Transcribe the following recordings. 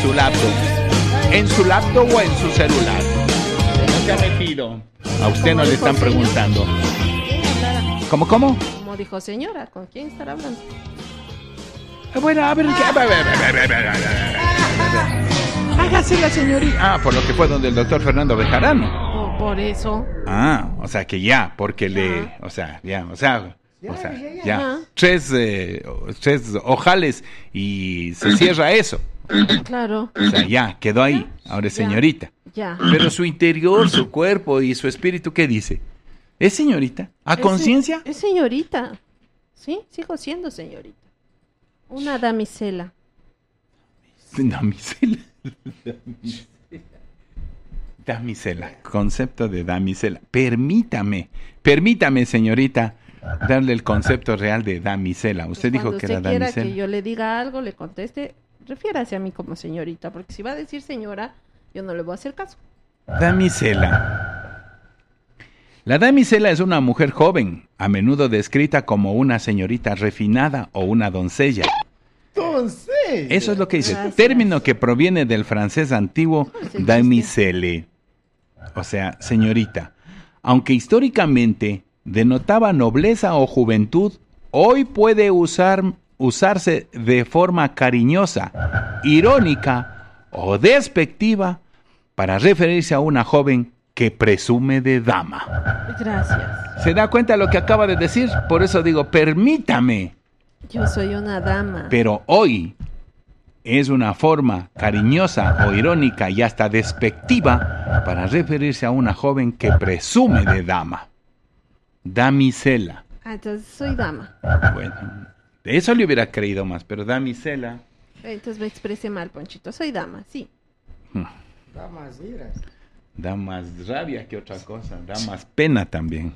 su laptop. ¿En su laptop o en su celular? ¿No se ha metido? A usted no le están preguntando. ¿Cómo? Como dijo señora, ¿con quién estará hablando? Bueno, a ver, hágase la señorita. Ah, por lo que fue donde el doctor Fernando Bejarano. Por eso. Ah, o sea que ya, porque ya. Tres ojales y se cierra eso. Claro. O sea, ya, quedó ahí. Ahora es señorita. Ya. Pero su interior, su cuerpo y su espíritu, ¿qué dice? ¿Es señorita? ¿A conciencia? Es señorita. Sí, sigo siendo señorita. Una damisela. Damisela. Concepto de damisela. Permítame, señorita, darle el concepto real de damisela. Usted dijo que era damisela. Cuando usted quiera que yo le diga algo, le conteste, refiérase a mí como señorita, porque si va a decir señora, yo no le voy a hacer caso. Damisela. La damisela es una mujer joven, a menudo descrita como una señorita refinada o una doncella. Doncella. Eso es lo que dice. Gracias. Término que proviene del francés antiguo damiselle, o sea, señorita. Aunque históricamente denotaba nobleza o juventud, hoy puede usarse de forma cariñosa, irónica o despectiva para referirse a una joven que presume de dama. Gracias. ¿Se da cuenta de lo que acaba de decir? Por eso digo, permítame. Yo soy una dama. Pero hoy es una forma cariñosa o irónica y hasta despectiva para referirse a una joven que presume de dama. Damisela. Ah, entonces soy dama. Bueno, de eso le hubiera creído más, pero damisela. Entonces me expresé mal, Ponchito. Soy dama, sí. Damas iras. Da más rabia que otra cosa, da más pena también.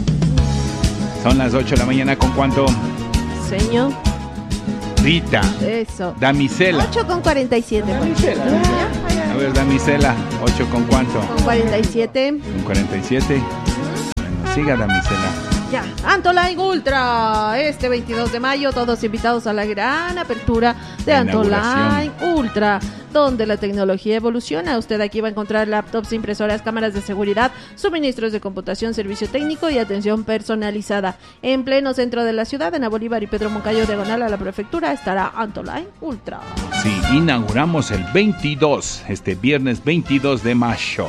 Son las 8 de la mañana, ¿con cuánto? Señor. Rita. Eso. Damisela. 8:47. Damisela. A ver, damisela, 8 con cuánto. Con 47. Con 47. Bueno, siga damisela. Ya, Antoline Ultra, este 22 de mayo, todos invitados a la gran apertura de Antoline Ultra, donde la tecnología evoluciona. Usted aquí va a encontrar laptops, impresoras, cámaras de seguridad, suministros de computación, servicio técnico y atención personalizada. En pleno centro de la ciudad, en Bolívar y Pedro Moncayo, diagonal a la prefectura, estará Antoline Ultra. Sí, inauguramos el 22, este viernes 22 de mayo.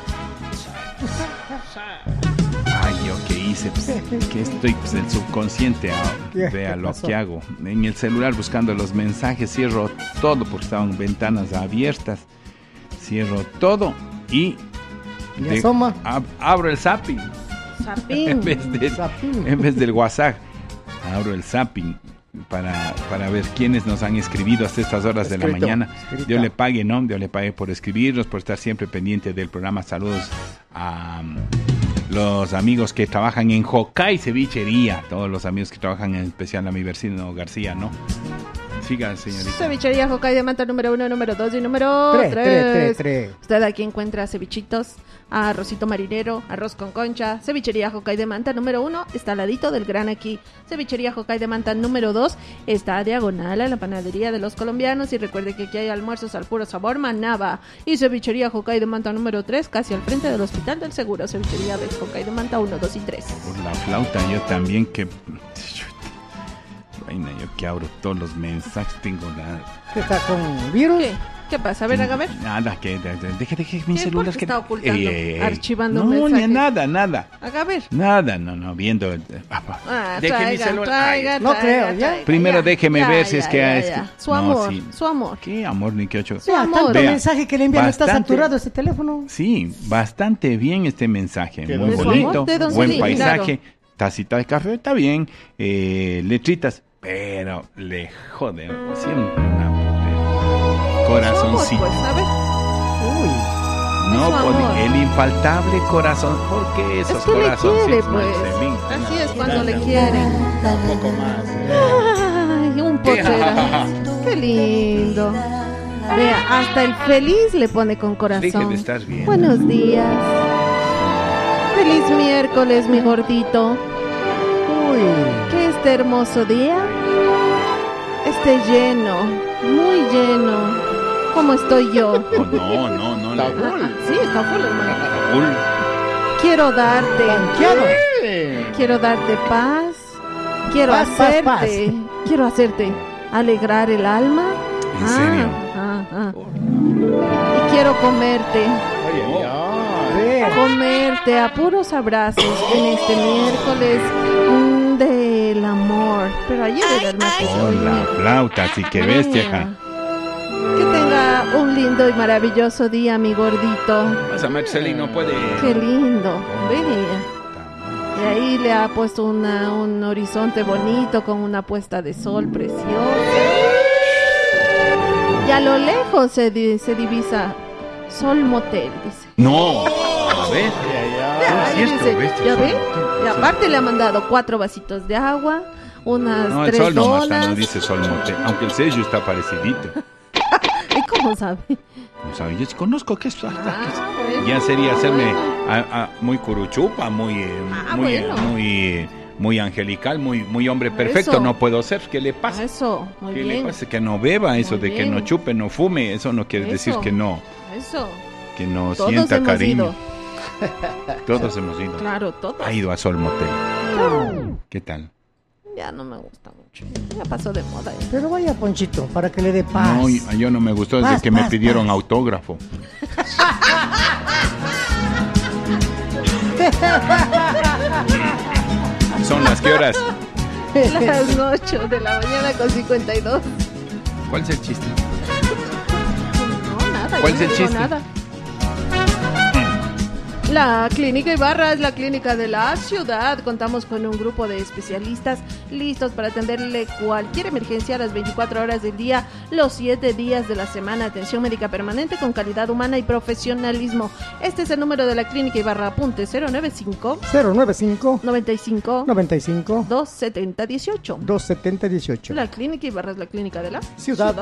Ay, yo qué hice, pues, que estoy, pues, el subconsciente, vea lo que hago. En el celular buscando los mensajes, cierro todo porque estaban ventanas abiertas. Cierro todo y asoma. Abro el zapping. Zapping. En vez del WhatsApp, abro el zapping para ver quiénes nos han escribido hasta estas horas de la mañana. Dios le pague, ¿no? Dios le pague por escribirnos, por estar siempre pendiente del programa. Saludos a los amigos que trabajan en Hokai Cevichería, todos los amigos que trabajan, en especial a mi vecino García, ¿no? Siga, señorita. Cevichería Hokai de Manta número 1, número 2 y número 3. Usted aquí encuentra cevichitos, arrocito marinero, arroz con concha. Cevichería Hokai de Manta número 1 está al ladito del Gran Aquí. Cevichería Hokai de Manta número 2 está diagonal a la panadería de los colombianos. Y recuerde que aquí hay almuerzos al puro sabor Manaba. Y Cevichería Hokai de Manta número 3 casi al frente del Hospital del Seguro. Cevichería de Hokai de Manta 1, 2 y 3. Por la flauta, yo también que... Vaina, yo que abro todos los mensajes, tengo nada. ¿Qué está con virus? ¿Qué pasa? A ver, haga ver. Nada, que deje mi celular. ¿Por qué que está ocultando? Archivando no, mensajes. No, nada. Haga ver. Nada, no, viendo. Deje mi celular. No creo, ya. Primero déjeme ver si es que... Su amor, su amor. ¿Qué amor, ni qué ocho? Tanto mensaje que le envían, está saturado este teléfono. Sí, bastante bien este mensaje. ¿Qué muy de bonito, buen sí, paisaje, claro. Tacita de café, está bien, letritas, pero le jode, siempre una corazoncito. Pues, a ver. Uy. No, Su amor. el infaltable corazón, porque esos Es que le corazoncitos, quiere, pues. Marcelín, Así es cuando le quieren. un poco más. Ay, un pochera. Qué lindo. Vea, hasta el feliz le pone con corazón. Deje de estar bien. Buenos días. Feliz miércoles, mi gordito. Uy. Que este hermoso día esté lleno, muy lleno ¿Cómo estoy yo? No. Está full. Sí, está full, hermano. Está full. Quiero darte. Quiero darte paz. Quiero Paz, hacerte. paz. Quiero hacerte alegrar el alma. ¿En serio? Y quiero comerte. Comerte a puros abrazos en este miércoles del amor. Pero ayer era el martes. La flauta, sí que bestia, hija. Que tenga un lindo y maravilloso día, mi gordito. Pasa, Marcelino, puede. Qué lindo. Vea. Y ahí le ha puesto un horizonte bonito con una puesta de sol preciosa. Y a lo lejos se divisa Sol Motel, dice. No, a ver. ¿Ya ve? Y aparte le ha mandado 4 vasitos de agua, unas No, el 3 sol nomás bolas. no dice Sol Motel, aunque el sello está parecidito. ¿Y cómo sabe? No sabe, yo conozco que esto hasta Bueno. ya sería hacerme muy curuchupa, muy angelical, muy hombre perfecto. Eso. No puedo ser. ¿Qué le pasa? Eso, muy ¿Qué bien. le pasa? Que no beba, eso Muy de que bien. no chupe, no fume, eso no quiere decir Eso. que no Todos sienta hemos cariño. ido. Todos hemos ido. Claro, todos. Ha ido a Sol Motel. ¿Qué tal? Ya no me gusta mucho. Ya pasó de moda. Ya. Pero vaya, Ponchito, para que le dé paz. No, yo no me gustó desde Paz, que me paz, pidieron paz. autógrafo. ¿Son las qué horas? Las 8 de la mañana con 52. ¿Cuál es el chiste? No, nada. ¿Cuál yo es no el digo chiste? nada. La Clínica Ibarra es la clínica de la ciudad. Contamos con un grupo de especialistas listos para atenderle cualquier emergencia a las 24 horas del día, los 7 días de la semana. Atención médica permanente con calidad humana y profesionalismo. Este es el número de la Clínica Ibarra. Apunte 095 095 95 95 270 18. 270 18. La Clínica Ibarra es la clínica de la Ciudad.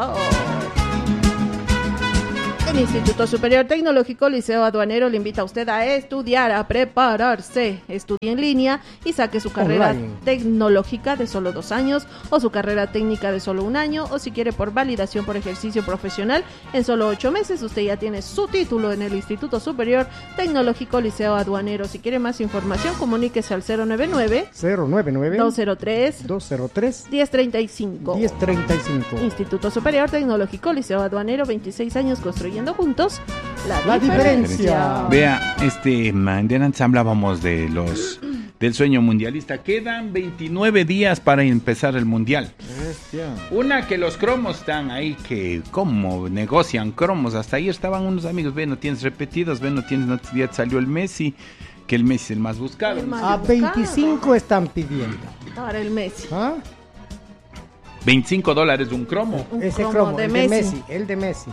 El Instituto Superior Tecnológico Liceo Aduanero le invita a usted a estudiar, a prepararse. Estudie en línea y saque su carrera Online. tecnológica de solo 2 años o su carrera técnica de solo 1 año o si quiere por validación por ejercicio profesional en solo 8 meses. Usted ya tiene su título en el Instituto Superior Tecnológico Liceo Aduanero. Si quiere más información, comuníquese al 099 099 203 203 1035. 1035. Instituto Superior Tecnológico Liceo Aduanero, 26 años construyendo juntos La diferencia. Vea, de antes hablábamos del sueño mundialista. Quedan 29 días para empezar el mundial. Una, que los cromos están ahí, que cómo negocian cromos. Hasta ahí estaban unos amigos, no tienes repetidos, no tienes, ya salió el Messi, que el Messi es el más buscado. El más A buscado. 25 están pidiendo. Para el Messi. ¿Ah? $25 un cromo. Un Ese cromo cromo, de el Messi. de Messi, el de Messi.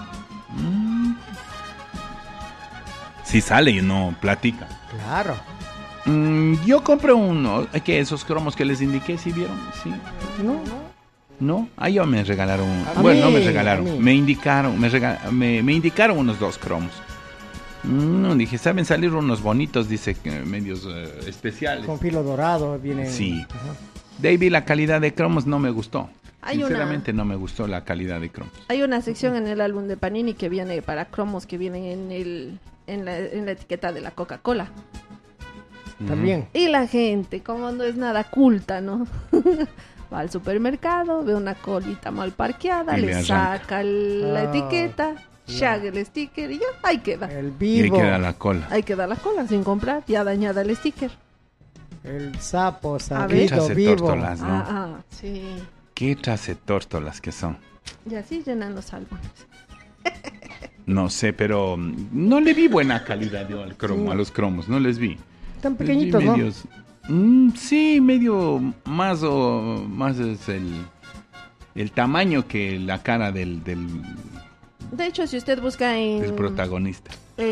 Si sale y no platica. Claro. Yo compré uno, que esos cromos que les indiqué, ¿sí vieron? Sí. ¿No? Yo me regalaron, A bueno, mí, no me regalaron, a mí. me indicaron, me indicaron unos 2 cromos. Dije, saben salir unos bonitos, dice, que medios especiales. Con filo dorado viene. Sí. Ajá. De ahí vi la calidad de cromos, no me gustó. Hay Sinceramente no me gustó la calidad de cromos. Hay una sección en el álbum de Panini que viene para cromos que vienen en la etiqueta de la Coca-Cola. También. Y la gente, como no es nada culta, ¿no? Va al supermercado, ve una colita mal parqueada, Y le le arranca. saca la etiqueta, shaga el sticker y ya, ahí queda. El Y ahí vivo. queda la cola. Ahí queda la cola sin comprar, ya dañada el sticker. El sapo ver. sabido Trase vivo. tórtolas, ¿no? Sí. Qué trase tórtolas que son. Y así llenan los álbumes. No sé, pero no le vi buena calidad yo al cromo, a los cromos, no les vi. Están Les vi pequeñitos, ¿no? medios, sí, medio más es el tamaño que la cara del De hecho, si usted busca del protagonista.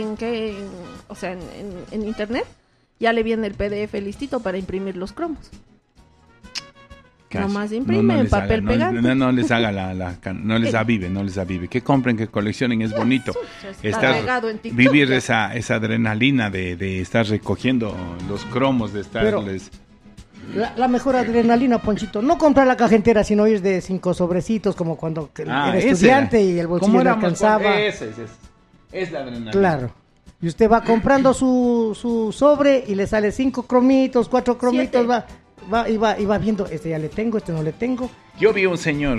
en internet, ya le viene el PDF listito para imprimir los cromos. Casi. Nomás imprime en papel pegante. No les haga no les avive. Que compren, que coleccionen, es bonito. Está regado en TikTok, Vivir ya. esa adrenalina de estar recogiendo los cromos, de estarles... La mejor adrenalina, Ponchito. No comprar la caja entera, sino ir de 5 sobrecitos, como cuando era estudiante y el bolsillo no alcanzaba. Es la adrenalina. Claro. Y usted va comprando su sobre y le sale 5 cromitos, 4 cromitos, va viendo, este ya le tengo, este no le tengo. Yo vi un señor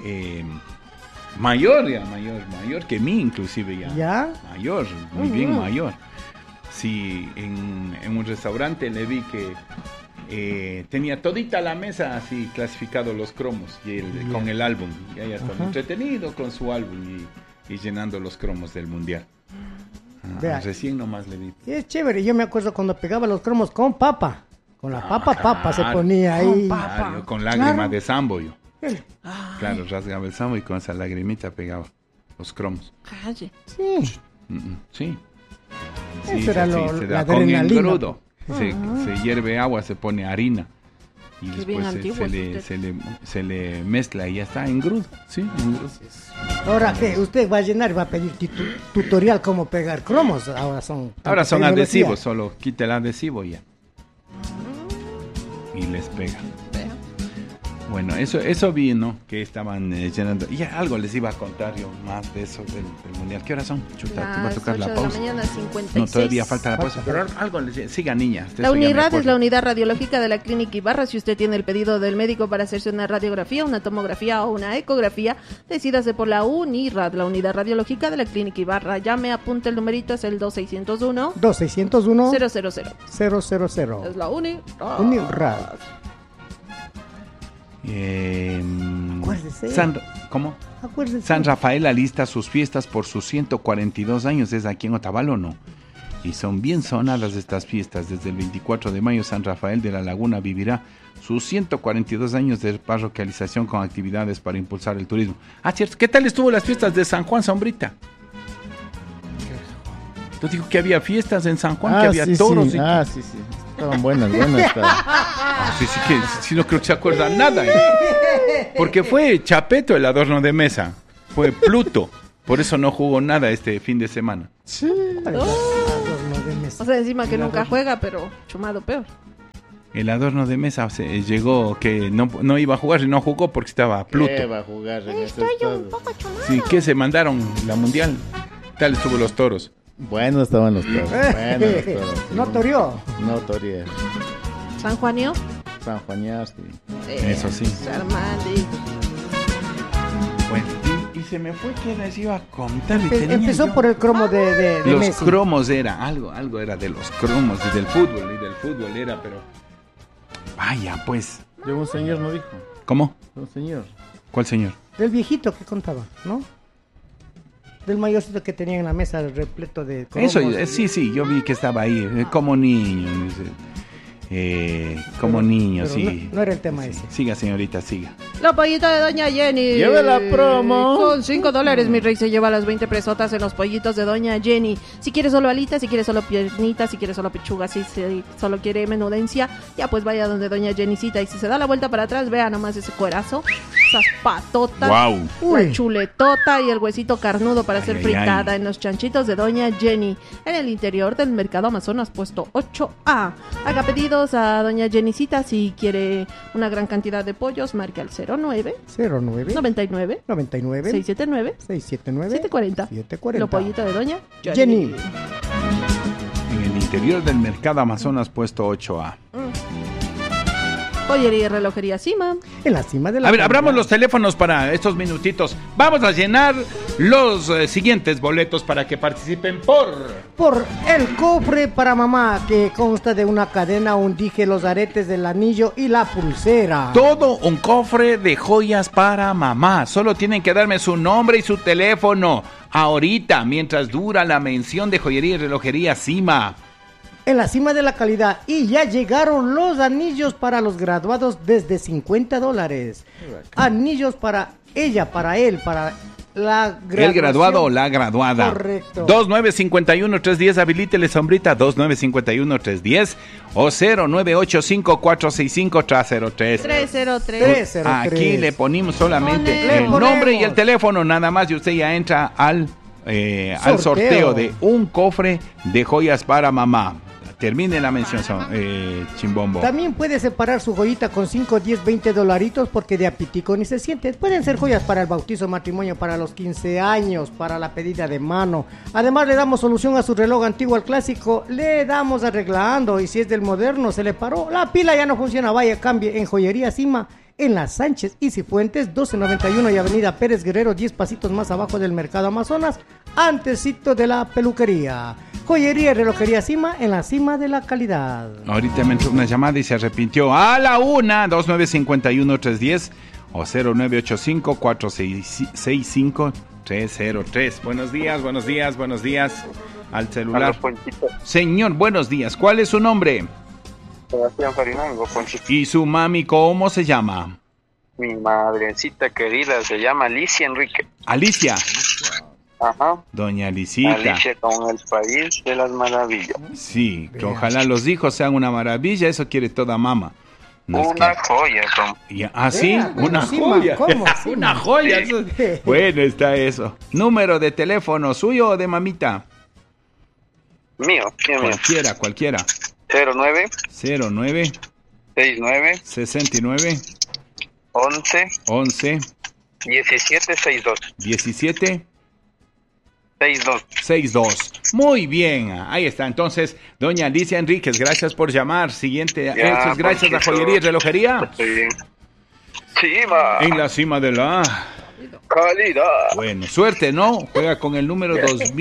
mayor que mí, inclusive ya. ¿Ya? Mayor, muy bien mayor. Sí, en un restaurante le vi que tenía todita la mesa así clasificado los cromos y con el álbum. Y ahí estaba entretenido con su álbum y llenando los cromos del mundial. Recién nomás le vi. Es chévere, yo me acuerdo cuando pegaba los cromos con papa. Con la papa se ponía ahí. Claro, con lágrima de sambo yo. Claro, rasgaba el sambo y con esa lagrimita pegaba los cromos. Calle. Sí. Sí. Eso era se la da con adrenalina. engrudo. Se hierve agua, se pone harina. Y Qué bien después antiguo se le mezcla y ya está engrudo. Sí, engrudo. Ahora que usted va a llenar y va a pedir tutorial cómo pegar cromos. Ahora son adhesivos, solo quita el adhesivo y ya. Y les pega. Bueno, eso vi, ¿no? Que estaban llenando. Y algo les iba a contar yo más de eso del mundial. ¿Qué horas son? Chuta, te va a tocar la pausa. De la mañana, 56. No, todavía falta la pausa. Pero algo les siga, niña. La UNIRAD es la unidad radiológica de la Clínica Ibarra. Si usted tiene el pedido del médico para hacerse una radiografía, una tomografía o una ecografía, decídase por la UNIRAD, la unidad radiológica de la Clínica Ibarra. Llame, apunte el numerito, es el 2601 2601 000. 000. Es la UNIRAD. UNIRAD. Acuérdese. ¿Cómo? Acuérdese. San Rafael alista sus fiestas por sus 142 años. Es aquí en Otavalo, ¿no? Y son bien sonadas estas fiestas. Desde el 24 de mayo, San Rafael de la Laguna vivirá sus 142 años de parroquialización con actividades para impulsar el turismo. Cierto. ¿Qué tal estuvo las fiestas de San Juan, Sombrita? Tú dijo que había fiestas en San Juan, que había toros. Sí. Sí. Estaban buenas. Sí, no creo que se acuerdan nada. Porque fue Chapeto el adorno de mesa. Fue Pluto. Por eso no jugó nada este fin de semana. Sí. O sea, encima que nunca juega, pero chumado peor. El adorno de mesa llegó que no iba a jugar y no jugó porque estaba Pluto. ¿Qué va a jugar en Estoy un poco chumado. Sí, ¿qué se mandaron la mundial? Tal estuvo los toros. Bueno estaban los toros. No toreó. No toreé. ¿San Juanio? San Juaniar, sí. Eso sí. Armandi. Bueno, y se me fue que les iba a contar. Empezó por el cromo de los Messi. Cromos era, algo era de los cromos y del fútbol era, pero vaya pues. Llegó un señor, ¿no dijo? ¿Cómo? Un señor. ¿Cuál señor? Del viejito que contaba, ¿no? Del mayorcito que tenía en la mesa repleto de cromos. Eso, sí, yo vi que estaba ahí, como niño. Como niño, pero sí. No era el tema ese. Siga, señorita, siga. La pollita de Doña Jenny. Lleve la promo. Con $5, mi rey, se lleva las 20 presotas en los pollitos de Doña Jenny. Si quiere solo alitas, si quiere solo piernitas, si quiere solo pechugas, si solo quiere menudencia, ya pues vaya donde Doña Jennycita. Y si se da la vuelta para atrás, vea nomás ese cuerazo, esas patotas, la chuletota y el huesito carnudo para ser fritada en los chanchitos de Doña Jenny. En el interior del Mercado Amazonas, puesto 8A. Haga pedidos a Doña Jennycita si quiere una gran cantidad de pollos, marque al 09 99 679 740. Lo pollito de Doña Jenny. En el interior del Mercado Amazonas, puesto 8A. Joyería y relojería Cima. En la cima de la... A ver, abramos los teléfonos para estos minutitos. Vamos a llenar los siguientes boletos para que participen por el cofre para mamá, que consta de una cadena, un dije, los aretes del anillo y la pulsera. Todo un cofre de joyas para mamá. Solo tienen que darme su nombre y su teléfono ahorita, mientras dura la mención de joyería y relojería Cima. En la cima de la calidad. Y ya llegaron los anillos para los graduados desde $50. Anillos para ella, para él, para la graduación. El graduado o la graduada. Correcto. 2951-310, habilítele, Sombrita, 2951-310 o 0985-465-303. 303. Aquí le ponemos solamente el nombre y el teléfono nada más y usted ya entra al sorteo de un cofre de joyas para mamá. termine la mención, Chimbombo. También puede separar su joyita con 5, 10, 20 dolaritos porque de apitico ni se siente. Pueden ser joyas para el bautizo, matrimonio, para los 15 años, para la pedida de mano. Además le damos solución a su reloj antiguo al clásico, le damos arreglando, y si es del moderno se le paró, la pila ya no funciona, vaya, cambie en Joyería Cima, en la Sánchez y Cifuentes, 1291 y Avenida Pérez Guerrero, 10 pasitos más abajo del Mercado Amazonas, antesito de la peluquería. Joyería y relojería Cima, en la cima de la calidad. Ahorita me entró una llamada y se arrepintió. A la 1-2951-310 o 0985-465-303. Buenos días, buenos días, buenos días. Al celular. Señor, buenos días. ¿Cuál es su nombre? Sebastián Farinango, Ponchito. ¿Y su mami cómo se llama? Mi madrecita querida se llama Alicia Enrique. Alicia. Ajá. Doña Alicita. Alicia con el país de las maravillas. Sí, que ojalá los hijos sean una maravilla, eso quiere toda mamá. No una joya, Tom. ¿Ah, sí? Una joya. ¿Cómo? Una joya. Bueno, está eso. ¿Número de teléfono suyo o de mamita? Mío. Cualquiera. 09 69 11 17 62. Muy bien, ahí está. Entonces, doña Alicia Enríquez, gracias por llamar. Siguiente, gracias a Joyería y Relojería. Cima. En la cima de la calidad. Bueno, suerte, ¿no? Juega con el número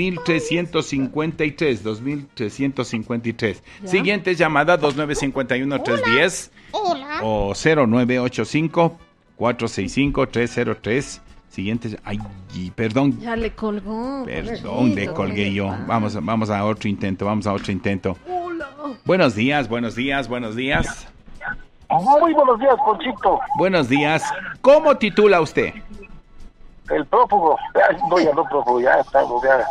2353. ¿Ya? Siguiente llamada, 2951-310. Hola. O 0985-465-303. Siguiente. Ay, perdón. Ya le colgó. Perdón, le colgué yo. Vamos a otro intento. Hola. Buenos días. Muy buenos días, Ponchito. Buenos días. ¿Cómo titula usted? El prófugo. Ya estamos, ya.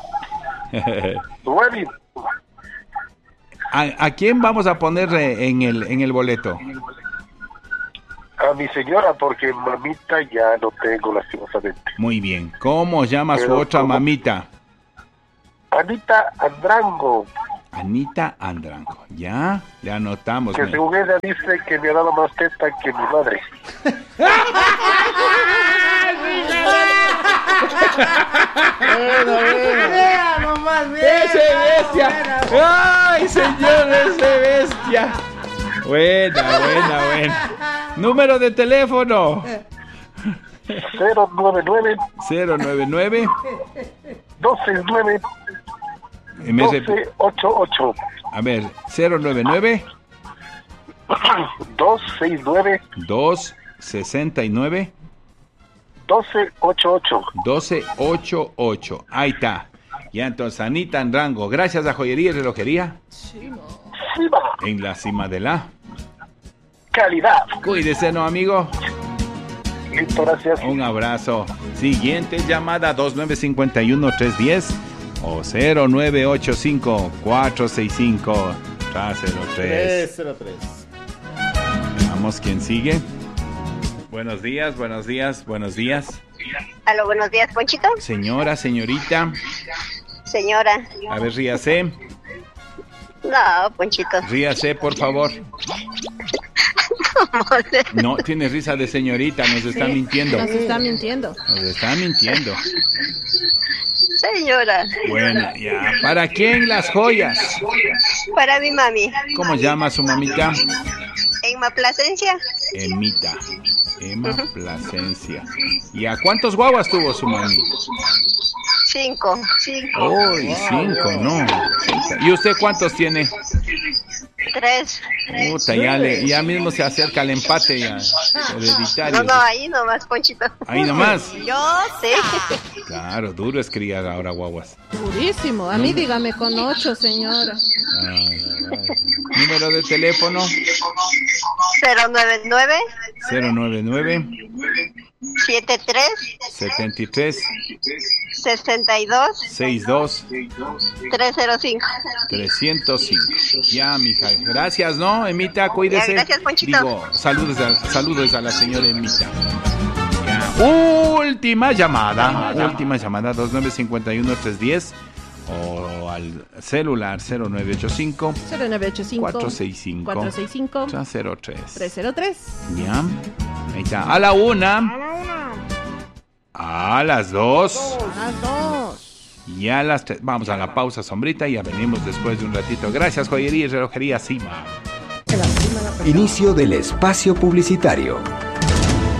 ¿A quién vamos a poner en el boleto? A mi señora, porque mamita ya no tengo, lastimosamente. Muy bien. ¿Cómo llama su otra mamita? Anita Andrango. Anita Andrango. Ya, le anotamos. Que según ella dice que me ha dado más teta que mi madre. Vea nomás, ¡Ese bestia! ¡Ay, señor, ese bestia! Buena. Número de teléfono. 099 269 1288. A ver, 099 269 269 1288. Ahí está. Ya entonces, Anita Andrango, gracias a Joyería y Relojería. Cima. En la cima de la calidad. Cuídese, ¿no, amigo? Listo, gracias. Un abrazo. Siguiente llamada, 2951-310 o 0985-465-303. Veamos quién sigue. Buenos días. Aló, buenos días, Ponchito. Señorita. Señora. A ver, ríase. No, Ponchito. Ríase, por favor. No, tiene risa de señorita, nos está mintiendo. Nos está mintiendo. Señora. Bueno, ya. ¿Para quién las joyas? Para mi mami. ¿Cómo llama su mamita? Emma Plasencia. Emma Plasencia. ¿Y a cuántos guaguas tuvo su mami? 5. Uy, 5, no. ¿Y usted cuántos tiene? 3. Puta, ya mismo se acerca el empate ya. Hereditario. No, ahí nomás, Ponchito. Ahí nomás. Yo sé. Claro, duro es criar ahora guaguas. Durísimo. A mí dígame con 8, señora. Ay. Número de teléfono. 099 73 62 305. Ya, mija. Gracias, ¿no? Emita, cuídese. Ya, gracias, Ponchito. Digo, saludos a la señora Emita. Ya. Última llamada, 2951-310 o al celular 0985 0985 465 465 03. 303. Ya, ahí está. A la 1, a las 2 A las 2. y a las 3. Vamos a la pausa, sombrita, y ya venimos después de un ratito. Gracias, Joyería y Relojería Cima. Inicio del espacio publicitario.